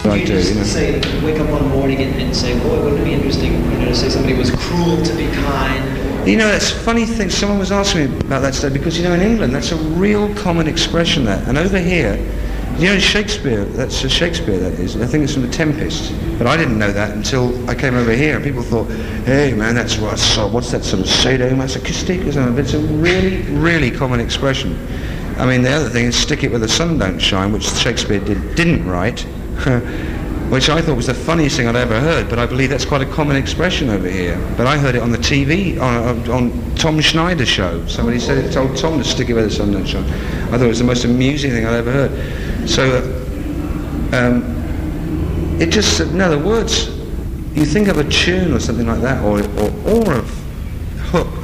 I You do, just you know. say, wake up one morning and say, boy, wouldn't it be interesting, to say somebody was cruel to be kind? You know, it's a funny thing. Someone was asking me about that today because, in England, that's a real common expression there. And over here, Shakespeare, that's Shakespeare, that is. I think it's from The Tempest. But I didn't know that until I came over here. And people thought, hey, man, what's that sort of sadomasochistic or something? But it's a really, really common expression. I mean, the other thing is stick it where the sun don't shine, which Shakespeare didn't write, which I thought was the funniest thing I'd ever heard, but I believe that's quite a common expression over here. But I heard it on the TV, on Tom Schneider's show. Somebody said it, told Tom to stick it where the sun don't shine. I thought it was the most amusing thing I'd ever heard. So, it just, no, the words, you think of a tune or something like that, or of hook,